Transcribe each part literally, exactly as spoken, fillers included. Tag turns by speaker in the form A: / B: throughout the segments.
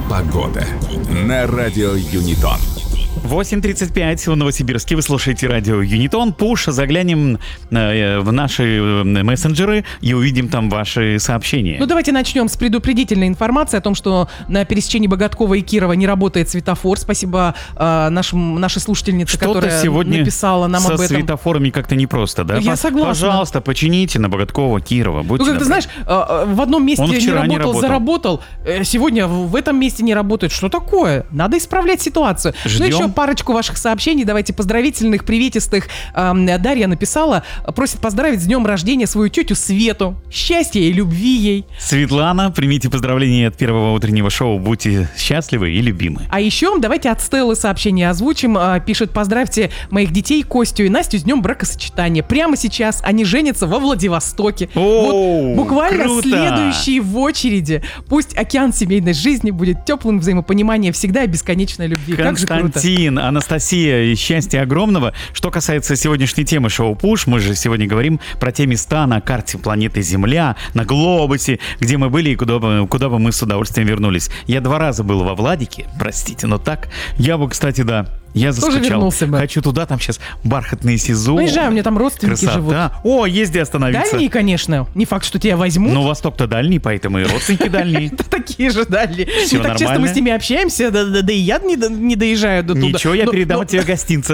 A: Погода на радио Юнитон.
B: восемь тридцать пять в Новосибирске. Вы слушаете радио Юнитон. Пуш, заглянем в наши мессенджеры и увидим там ваши сообщения.
C: Ну, давайте начнем с предупредительной информации о том, что на пересечении Богаткова и Кирова не работает светофор. Спасибо э, нашим, нашей слушательнице,
B: Что-то
C: которая
B: сегодня
C: написала нам
B: со
C: об этом.
B: светофорами как-то непросто, да?
C: Я согласна.
B: Пожалуйста, почините на Богаткова, Кирова. Будьте
C: Ну, как ты
B: добры.
C: знаешь, э, в одном месте
B: Он
C: не
B: вчера
C: работал,
B: не работал.
C: заработал. Э, сегодня в этом месте не работает. Что такое? Надо исправлять ситуацию.
B: Ждем.
C: Ну, еще парочку ваших сообщений. Давайте поздравительных, приветистых. Эм, Дарья написала, просит поздравить с днем рождения свою тетю Свету. Счастья и любви ей.
B: Светлана, примите поздравления от первого утреннего шоу. Будьте счастливы и любимы.
C: А еще давайте от Стеллы сообщение озвучим. А, Пишет: поздравьте моих детей Костю и Настю с днем бракосочетания. Прямо сейчас они женятся во Владивостоке.
B: О,
C: Вот буквально
B: круто!
C: следующие в очереди. Пусть океан семейной жизни будет теплым взаимопониманием всегда и бесконечной любви. Как же круто.
B: Константин, Анастасия, и счастья огромного. Что касается сегодняшней темы шоу «Пуш», мы же сегодня говорим про те места на карте планеты Земля, на глобусе, где мы были и куда бы, куда бы мы с удовольствием вернулись. Я два раза был во Владике, простите, но так. Я бы, кстати, да, я
C: Тоже
B: заскучал.
C: вернулся бы.
B: Хочу туда, там сейчас бархатные СИЗО.
C: Уезжай, у меня там родственники
B: Красота.
C: живут.
B: О, есть где остановиться.
C: Дальние, конечно. Не факт, что тебя возьмут.
B: Но Восток-то дальний, поэтому и родственники дальние.
C: Такие же дальние.
B: Всё
C: Не так часто
B: нормально.
C: мы с ними общаемся, да, да- да и я не, до- не доезжаю до туда.
B: Ничего, я
C: Но-
B: передам
C: но-
B: тебе гостинца.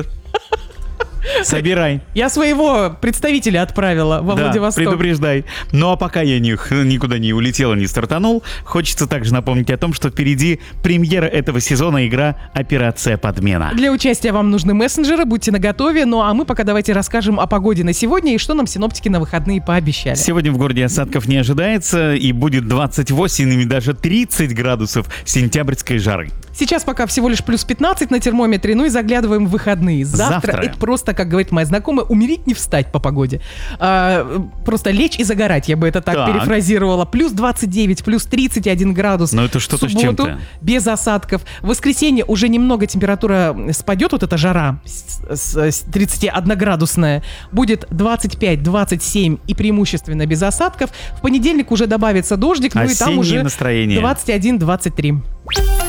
B: Собирай.
C: Я своего представителя отправила во
B: Да,
C: Владивосток.
B: предупреждай. Ну а пока я ни- никуда не улетел и не стартанул, хочется также напомнить о том, что впереди премьера этого сезона, игра «Операция Подмена».
C: Для участия вам нужны мессенджеры, будьте наготове. Ну а мы пока давайте расскажем о погоде на сегодня и что нам синоптики на выходные пообещали.
B: Сегодня в городе осадков не ожидается и будет двадцать восемь и даже тридцать градусов сентябрьской жары.
C: Сейчас пока всего лишь плюс пятнадцать на термометре, ну и заглядываем в выходные. Завтра,
B: Завтра.
C: это просто, как говорит моя знакомая, умереть не встать по погоде. А, просто лечь и загорать, я бы это так,
B: Так.
C: перефразировала. Плюс двадцать девять, плюс тридцать один градус.
B: Ну, это что-то
C: В
B: с
C: субботу
B: чем-то.
C: без осадков. В воскресенье уже немного температура спадет, вот эта жара с- с- с тридцатиодноградусная. Будет двадцать пять двадцать семь и преимущественно без осадков. В понедельник уже добавится дождик, ну и там
B: Осеннее
C: уже
B: настроение.
C: двадцать один двадцать три.